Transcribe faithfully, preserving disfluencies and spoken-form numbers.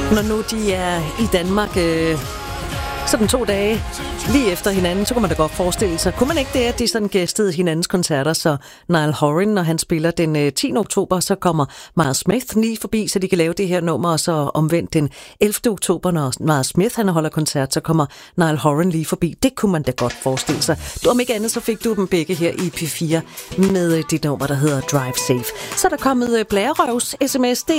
Når nu de er i Danmark øh, sådan to dage lige efter hinanden, så kunne man da godt forestille sig. Kunne man ikke det, at de sådan gæstede hinandens koncerter, så Niall Horan, når han spiller den øh, tiende oktober, så kommer Miles Smith lige forbi, så de kan lave det her nummer, og så omvendt den ellevte oktober, når Miles Smith han holder koncert, så kommer Niall Horan lige forbi. Det kunne man da godt forestille sig. Du, om ikke andet, så fik du dem begge her i P fire med øh, det nummer, der hedder Drive Safe. Så er der kommet øh, blærerøvs sms. Det